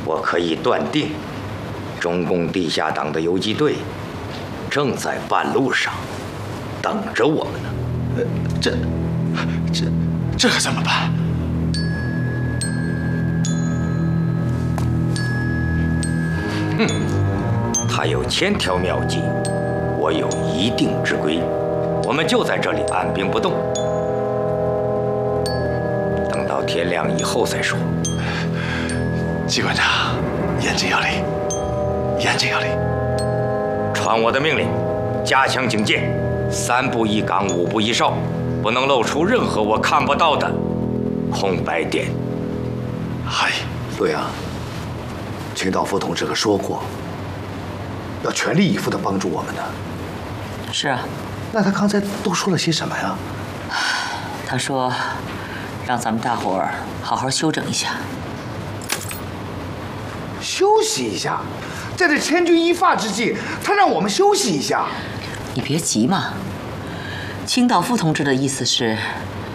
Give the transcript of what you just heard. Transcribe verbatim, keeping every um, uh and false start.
我可以断定，中共地下党的游击队正在半路上等着我们呢。 呃，这、这、这可怎么办？ 哼，他有千条妙计，我有一定之规。我们就在这里按兵不动，等到天亮以后再说。 季馆长，言之有理，言之有理。 传我的命令，加强警戒，三步一岗，五步一哨，不能露出任何我看不到的空白点。 嗨， 陆阳，清道夫同志可说过，要全力以赴地帮助我们的。 是啊。 那他刚才都说了些什么呀？ 他说，让咱们大伙儿好好休整一下。 休息一下，在这千钧一发之际，他让我们休息一下。 你别急嘛。清道夫同志的意思是，